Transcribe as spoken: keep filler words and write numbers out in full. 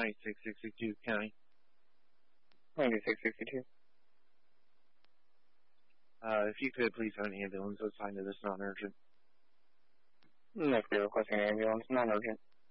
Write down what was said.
ninety-six sixty-two, County. ninety-six sixty-two. Uh, if you could please have an ambulance assigned to this non-urgent. Let's be requesting an ambulance, non-urgent.